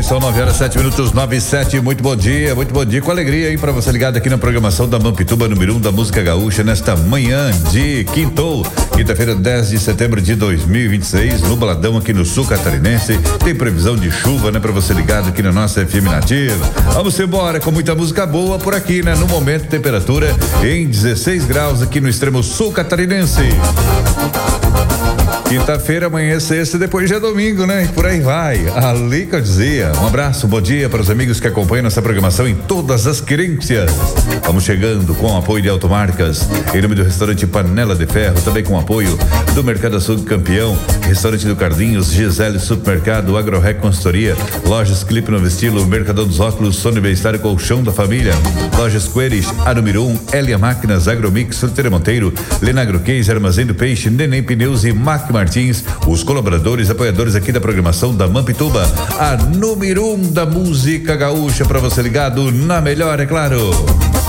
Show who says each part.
Speaker 1: bem, são 9h07, 9h07, muito bom dia, com alegria aí pra você ligado aqui na programação da Mampituba, número 1 da música gaúcha, nesta manhã de quinta-feira, 10 de setembro de 2026, nubladão aqui no sul catarinense, tem previsão de chuva, né, pra você ligado aqui na nossa FM Nativa. Vamos embora com muita música boa por aqui, né, no momento temperatura em 16 graus aqui no extremo sul catarinense. Quinta-feira, amanhã é sexta, depois já é domingo, né? E por aí vai. Ali que eu dizia. Um abraço, bom dia para os amigos que acompanham nossa programação em todas as querências. Vamos chegando com o apoio de Automarcas, em nome do restaurante Panela de Ferro, também com o apoio do Mercado Açougue Campeão, restaurante do Cardinhos, Gisele Supermercado, AgroRec Consultoria, Lojas Clipe Novo Estilo, Mercadão dos Óculos, Sono Bem-Estar e Colchão da Família, Lojas Coeres, a número 1, Elia Máquinas, Agromix, Fruteira Monteiro, Lenagro Case, Armazém do Peixe, Neném Pneus e Mac Martins, os colaboradores, apoiadores aqui da programação da Mampituba, a número 1 da música gaúcha, para você ligado na melhor, é claro.